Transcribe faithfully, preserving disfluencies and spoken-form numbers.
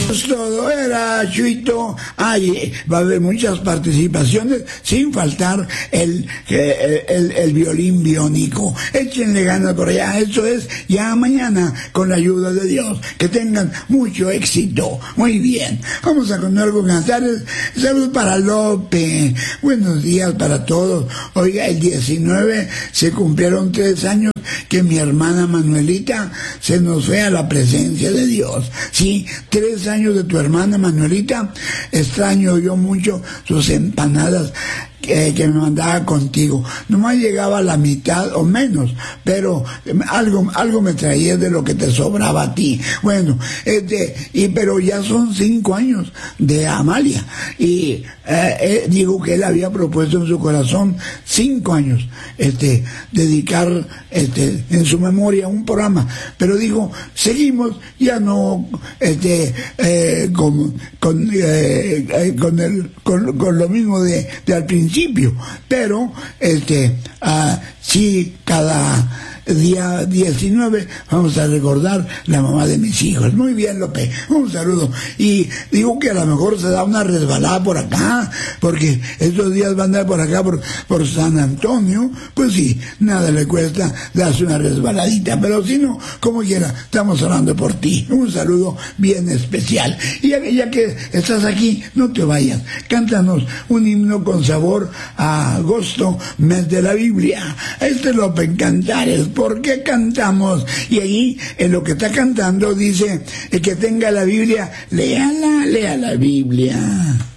Todo era Chuito. Ay, va a haber muchas participaciones, sin faltar el, el, el, el violín biónico. Échenle ganas por allá. Eso es ya mañana, con la ayuda de Dios. Que tengan mucho éxito. Muy bien. Vamos a continuar con cantares. Salud para López. Buenos días para todos. Oiga, el diecinueve se cumplieron tres años que mi hermana Manuelita se nos fue a la presencia de Dios. Sí, tres años de tu hermana Manuelita. Extraño yo mucho sus empanadas que, que me mandaba contigo. Nomás llegaba a la mitad o menos, pero algo algo me traía de lo que te sobraba a ti. Bueno, este, y pero ya son cinco años de Amalia, y eh, eh, digo que él había propuesto en su corazón cinco años, este, dedicar este, en su memoria un programa, pero digo, seguimos ya no este, eh, con, con, eh, eh, con, el, con, con lo mismo de, de al principio, pero este, uh, sí, cada día diecinueve vamos a recordar la mamá de mis hijos. Muy bien, López, un saludo. Y digo que a lo mejor se da una resbalada por acá, porque estos días van a andar por acá por, por San Antonio. Pues sí, nada le cuesta darse una resbaladita, pero si no, como quiera, estamos hablando por ti. Un saludo bien especial. Y ya, ya que estás aquí, no te vayas, cántanos un himno con sabor a agosto, mes de la Biblia. Este López Cantares. ¿Por qué cantamos? Y ahí, en lo que está cantando, dice, el que tenga la Biblia, léala, lea la Biblia.